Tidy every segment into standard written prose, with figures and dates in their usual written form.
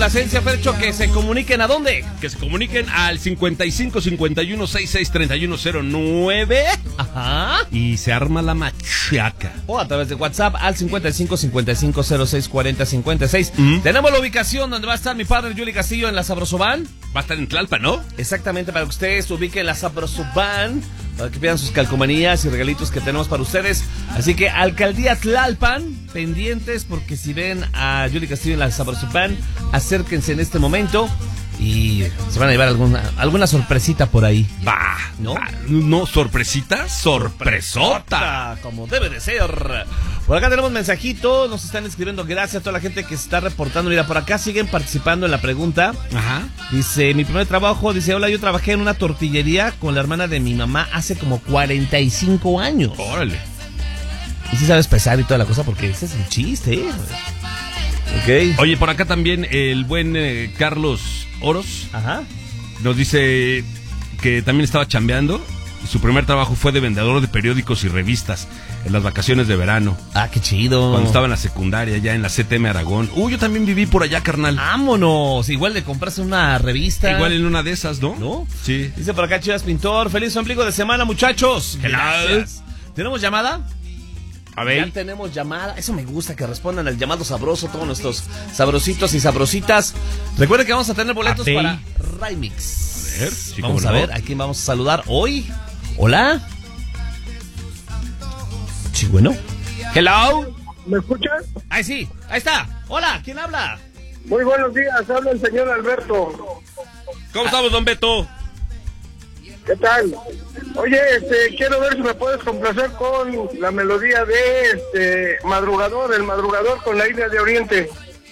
complacencia, Fercho, que se comuniquen ¿a dónde? Que se comuniquen al 55 51 66 3109. Ajá. Y se arma la machaca. O a través de WhatsApp al 55 55 06 40 56. Tenemos la ubicación donde va a estar mi padre Yuli Castillo en la Sabroso Van. Va a estar en Tlalpan, ¿no? Exactamente, para que ustedes ubiquen la Sabroso Van, para que pidan sus calcomanías y regalitos que tenemos para ustedes. Así que Alcaldía Tlalpan, pendientes, porque si ven a Yuli Castillo en la Sabroso Van, acérquense en este momento y se van a llevar alguna sorpresita por ahí. Va, ¿no? No, sorpresita, sorpresota. Como debe de ser. Por acá tenemos mensajitos, nos están escribiendo, gracias a toda la gente que se está reportando. Mira, por acá siguen participando en la pregunta. Ajá. Dice, mi primer trabajo, dice, hola, yo trabajé en una tortillería con la hermana de mi mamá hace como 45 años. Órale. Y si sabes pesar y toda la cosa, porque ese es un chiste, ¿eh? Ok. Oye, por acá también el buen Carlos Oros. Ajá. Nos dice que también estaba chambeando. Su primer trabajo fue de vendedor de periódicos y revistas en las vacaciones de verano. Ah, qué chido. Cuando estaba en la secundaria, ya en la CTM Aragón. Yo también viví por allá, carnal. ¡Vámonos! Igual de comprarse una revista. Igual en una de esas, ¿no? ¿No? Sí. Dice por acá Chivas Pintor, feliz ombligo de semana, muchachos. Gracias. ¿Tenemos llamada? A ver. Ya tenemos llamada. Eso me gusta, que respondan al llamado sabroso todos nuestros sabrositos y sabrositas. Recuerden que vamos a tener boletos para Remix. A ver, sí, vamos a ver a quién vamos a saludar hoy. Hola. Sí, bueno. Hello. ¿Me escuchas? Ahí sí, ahí está. Hola, ¿quién habla? Muy buenos días, habla el señor Alberto. ¿Cómo estamos, don Beto? ¿Qué tal? Oye, quiero ver si me puedes complacer con la melodía de Madrugador, el Madrugador con la India de Oriente.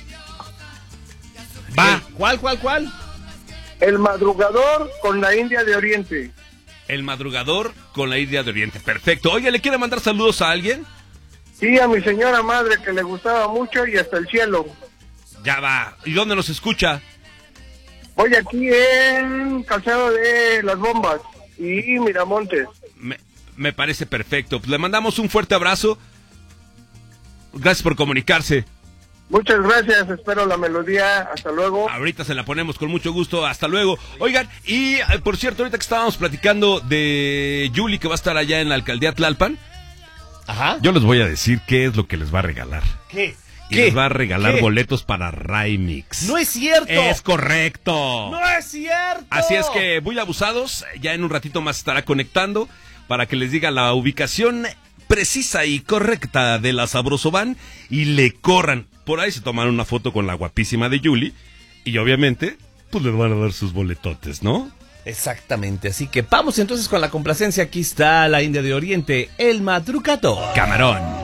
Va. ¿Cuál? El Madrugador con la India de Oriente. El Madrugador con la India de Oriente. Perfecto. Oye, ¿le quiere mandar saludos a alguien? Sí, a mi señora madre que le gustaba mucho y hasta el cielo. Ya va. ¿Y dónde nos escucha? Voy aquí en Calzado de las Bombas y Miramontes. Me parece perfecto. Pues le mandamos un fuerte abrazo. Gracias por comunicarse. Muchas gracias, espero la melodía, hasta luego. Ahorita se la ponemos con mucho gusto, hasta luego. Oigan, y por cierto, ahorita que estábamos platicando de Yuli, que va a estar allá en la Alcaldía Tlalpan. Ajá. Yo les voy a decir qué es lo que les va a regalar. ¿Qué? Y les va a regalar boletos para Remix. ¡No es cierto! ¡Es correcto! ¡No es cierto! Así es que, muy abusados, ya en un ratito más estará conectando para que les diga la ubicación precisa y correcta de la Sabroso Van y le corran. Por ahí se toman una foto con la guapísima de Yuli y obviamente, pues les van a dar sus boletotes, ¿no? Exactamente, así que vamos entonces con la complacencia. Aquí está la India de Oriente, el Madrugador. Camarón.